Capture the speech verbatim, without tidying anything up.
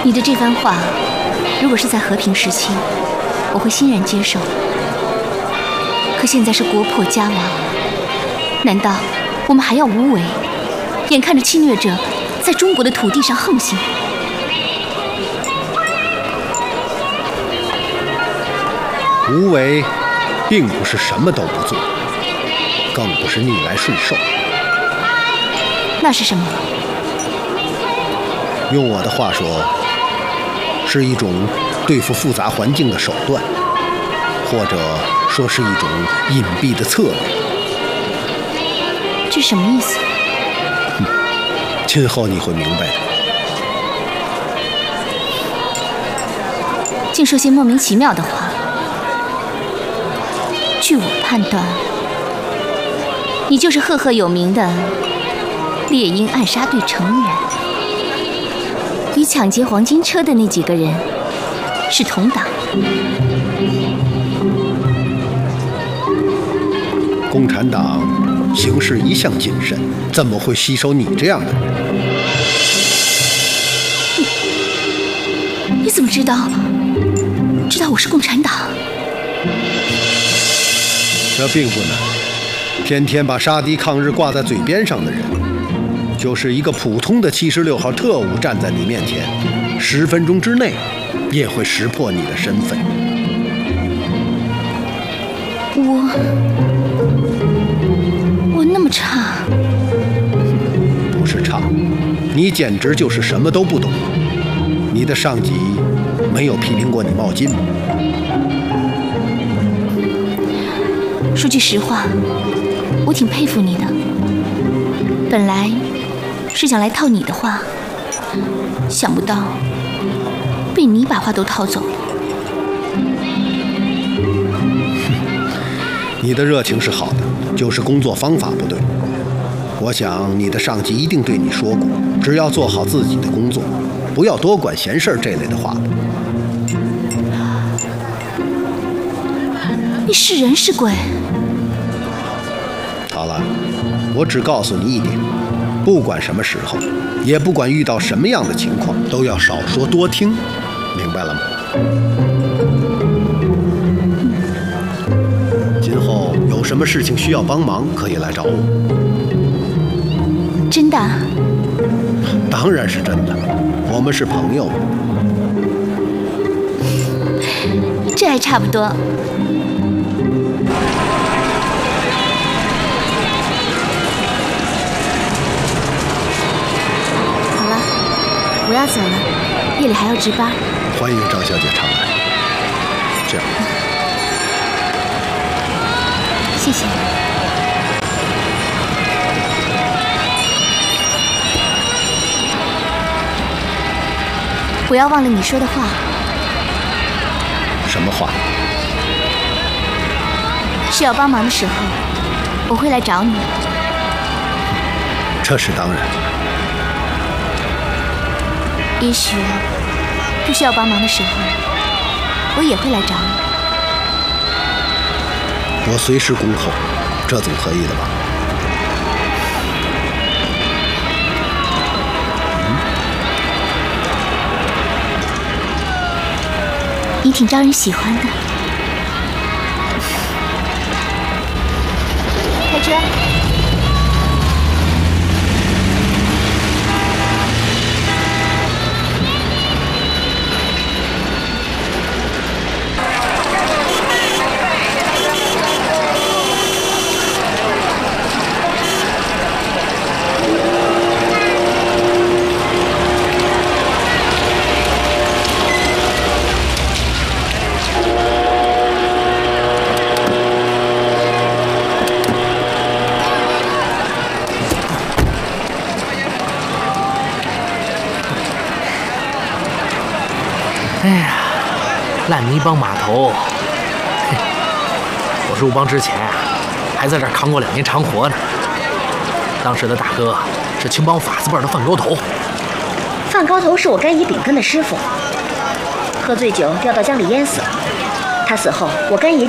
你的这番话，如果是在和平时期，我会欣然接受。可现在是国破家亡，难道我们还要无为？眼看着侵略者在中国的土地上横行。 无为，并不是什么都不做，更不是逆来顺受。 那是什么？ 用我的话说，是一种对付复杂环境的手段，或者说是一种隐蔽的策略。 这什么意思？ 嗯，今后你会明白的。 竟说些莫名其妙的话。据我判断，你就是赫赫有名的猎鹰暗杀队成员，与抢劫黄金车的那几个人是同党。 共产党行事一向谨慎，怎么会吸收你这样的人？ 你你怎么知道？知道我是共产党？ 这并不难，天天把杀敌抗日挂在嘴边上的人，就是一个普通的七十六号特务站在你面前，十分钟之内也会识破你的身份。 我我那么差？ 不是差，你简直就是什么都不懂。你的上级没有批评过你冒进吗？ 说句实话，我挺佩服你的。本来是想来套你的话，想不到被你把话都套走了。 你的热情是好的，就是工作方法不对。我想你的上级一定对你说过，只要做好自己的工作，不要多管闲事这类的话。 你是人是鬼？ 好了，我只告诉你一点，不管什么时候，也不管遇到什么样的情况，都要少说多听，明白了吗？今后有什么事情需要帮忙，可以来找我。 真的？ 当然是真的，我们是朋友。 这还差不多。好了，我要走了，夜里还要值班。 欢迎张小姐常来。这样。 谢谢。不要忘了你说的话。 什么话？ 需要帮忙的时候，我会来找你。 这是当然。 也许不需要帮忙的时候，我也会来找你。 我随时恭候，这总可以的吧？ 你挺招人喜欢的。开车。 哎呀，烂泥帮码头！我入帮之前啊，还在这儿扛过两年长活呢。当时的大哥是青帮法子辈的范高头。 范高头是我干乙丙根的师傅，喝醉酒掉到江里淹死了。他死后，我干乙